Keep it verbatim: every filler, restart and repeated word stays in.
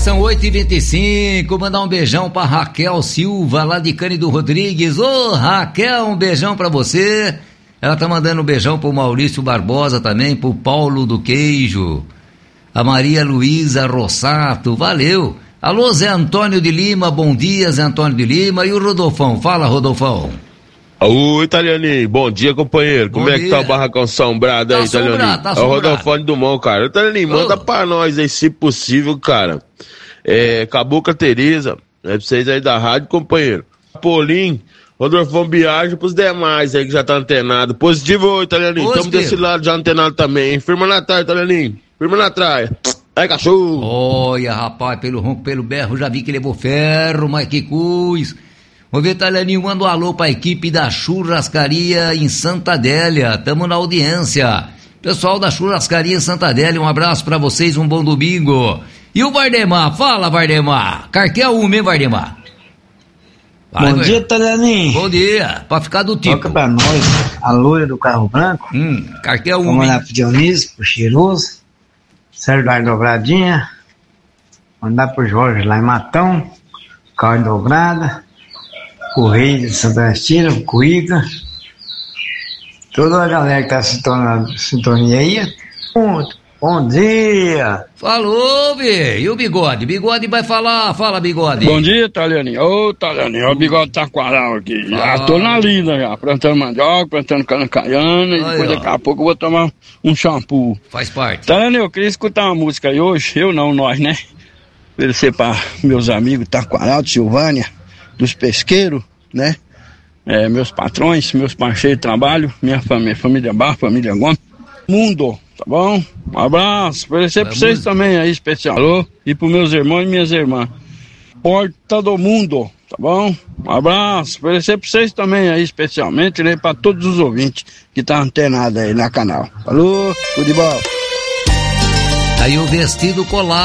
são oito e vinte e cinco, mandar um beijão pra Raquel Silva, lá de Cândido Rodrigues. Ô, Raquel, um beijão pra você. Ela tá mandando um beijão pro Maurício Barbosa também, pro Paulo do Queijo, a Maria Luísa Rossato, valeu. Alô, Zé Antônio de Lima, bom dia, Zé Antônio de Lima. E o Rodolfão, fala, Rodolfão. Ô, Italianinho, bom dia, companheiro. Bom Como é dia. que tá o barracão assombrado aí, Tá assombrado, Italianinho? tá É o assombrado. Rodolfone do Mão, cara. Italianinho, manda Ô. pra nós aí, se possível, cara. É, Cabocla Tereza, é pra vocês aí da rádio, companheiro. Polim, Rodolfone Biagem pros demais aí que já tá antenado. Positivo, ô, Italianinho. Tamo Positivo. desse lado já antenado também, hein? Firma na trás, Italianinho. Firma na trás. Ai, cachorro. Olha, rapaz, pelo ronco, pelo berro, já vi que levou ferro, mas que coisa. Ô, Vitalianinho, manda um alô pra equipe da churrascaria em Santa Adélia. Tamo na audiência. Pessoal da churrascaria em Santa Adélia, um abraço pra vocês, um bom domingo. E o Vardemar, fala, Vardemar. Carquel um, hein, Vardemar? Vai, Bom Var- dia, Italianinho. Bom dia, pra ficar do tipo. Toca pra nós a loira do carro branco. Hum, Carquel um, Vamos hein? mandar pro Dionísio, pro Cheiroso, Sérgio da Dobradinha. Mandar pro Jorge lá em Matão, Carro Dobrada, Correio de Santa Ernestina, Cuíca. Toda a galera que tá sintonando sintonia aí. Bom, bom dia. Falou, Bê. E o Bigode? Bigode vai falar, fala, Bigode. Bom dia, Italianinho. Ô, Italianinho, ó, o bigode taquaral aqui. Já Ah. tô na linda já, plantando mandioca, plantando cana-caiana, e Aí, depois ó. daqui a pouco eu vou tomar um shampoo. Faz parte. Italianinho, eu queria escutar uma música aí hoje, eu não, nós, né? Oferecer pra meus amigos Taquaral, de Silvânia, dos pesqueiros, né? É, meus patrões, meus parceiros de trabalho, minha família, família Bar, família Gomes, mundo, tá bom? Um abraço, oferecer pra Vamos. vocês também aí, especial. Alô? E pros meus irmãos e minhas irmãs. Porta do Mundo, tá bom? Um abraço, oferecer pra vocês também aí, especialmente, né? Pra todos os ouvintes que tá antenados aí na canal. Alô? Tudo de bom? Aí o vestido colado.